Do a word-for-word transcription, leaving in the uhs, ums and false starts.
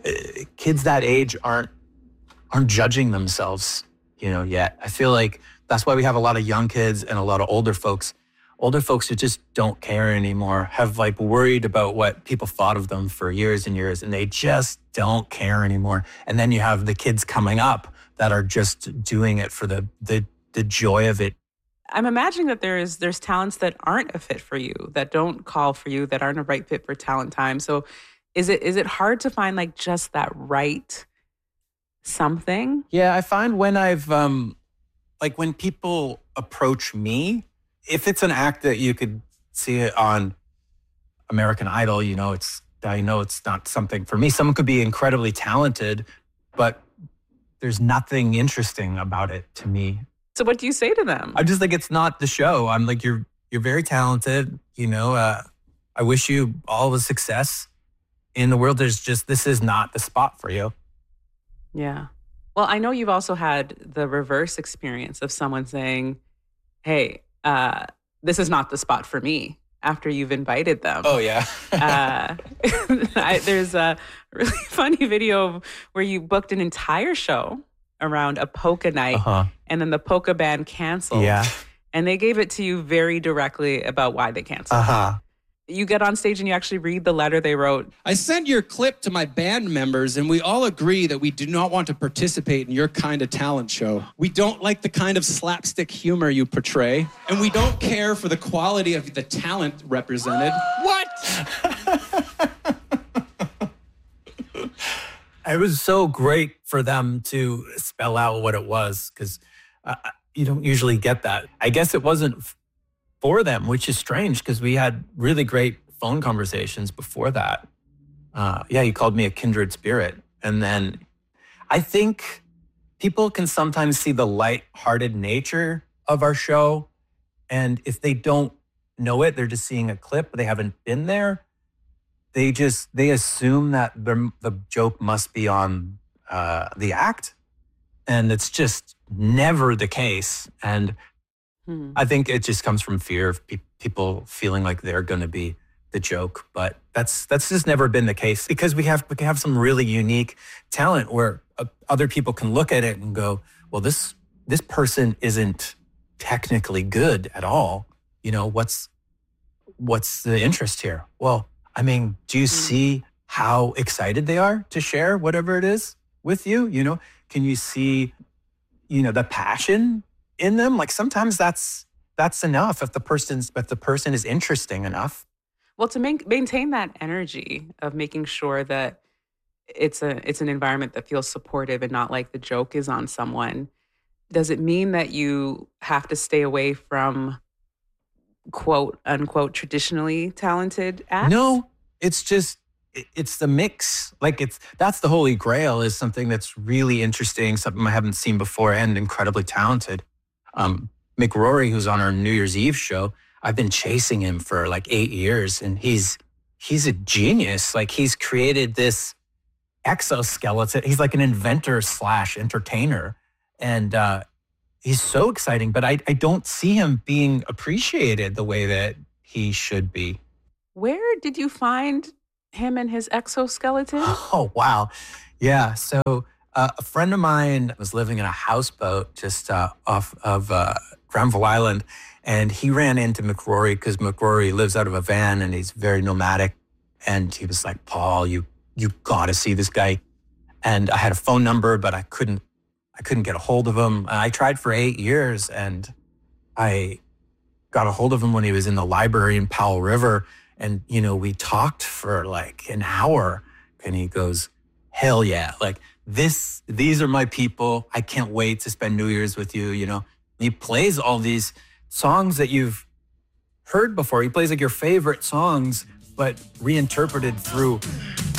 uh, kids that age aren't aren't judging themselves, you know, yet. I feel like that's why we have a lot of young kids and a lot of older folks. Older folks who just don't care anymore, have like worried about what people thought of them for years and years, and they just don't care anymore. And then you have the kids coming up that are just doing it for the the the joy of it. I'm imagining that there's there's talents that aren't a fit for you, that don't call for you, that aren't a right fit for talent time. So is it is it hard to find like just that right something? Yeah, I find when I've um like when people approach me, if it's an act that you could see it on American Idol, you know, it's I know it's not something for me. Someone could be incredibly talented, but there's nothing interesting about it to me. So what do you say to them? I'm just like, it's not the show. I'm like, you're you're very talented. You know, uh, I wish you all the success in the world. There's just, this is not the spot for you. Yeah. Well, I know you've also had the reverse experience of someone saying, hey, uh, this is not the spot for me after you've invited them. Oh, yeah. uh, I, there's a really funny video where you booked an entire show around a polka night, uh-huh. and then the polka band canceled. Yeah. And they gave it to you very directly about why they canceled. Uh-huh. You get on stage and you actually read the letter they wrote. I sent your clip to my band members, and we all agree that we do not want to participate in your kind of talent show. We don't like the kind of slapstick humor you portray, and we don't care for the quality of the talent represented. What? It was so great for them to spell out what it was, because uh, you don't usually get that. I guess it wasn't f- for them, which is strange, because we had really great phone conversations before that. Uh, yeah, you called me a kindred spirit. And then I think people can sometimes see the light-hearted nature of our show. And if they don't know it, they're just seeing a clip, they haven't been there. They just, they assume that the, the joke must be on uh, the act. And it's just never the case. And hmm. I think it just comes from fear of pe- people feeling like they're going to be the joke. But that's that's just never been the case, because we have we can have some really unique talent where uh, other people can look at it and go, well, this this person isn't technically good at all. You know, what's what's the interest here? Well, I mean, do you see how excited they are to share whatever it is with you? You know, can you see, you know, the passion in them? Like sometimes that's that's enough if the person's if the person is interesting enough. Well, to make, maintain that energy of making sure that it's a it's an environment that feels supportive and not like the joke is on someone, does it mean that you have to stay away from quote unquote traditionally talented acts? No, it's just it's the mix. Like it's that's the holy grail, is something that's really interesting, something I haven't seen before, and incredibly talented. Um, Mick Rory, who's on our New Year's Eve show, I've been chasing him for like eight years, and he's he's a genius. Like he's created this exoskeleton. He's like an inventor slash entertainer, and uh, he's so exciting. But I I don't see him being appreciated the way that he should be. Where did you find him and his exoskeleton? Oh, wow. Yeah. So uh, a friend of mine was living in a houseboat just uh, off of uh, Granville Island, and he ran into McRory because McRory lives out of a van and he's very nomadic. And he was like, Paul, you you got to see this guy. And I had a phone number, but I couldn't I couldn't get a hold of him. And I tried for eight years, and I got a hold of him when he was in the library in Powell River. And, you know, we talked for like an hour, and he goes, hell yeah. Like this, these are my people. I can't wait to spend New Year's with you. You know, he plays all these songs that you've heard before. He plays like your favorite songs, but reinterpreted through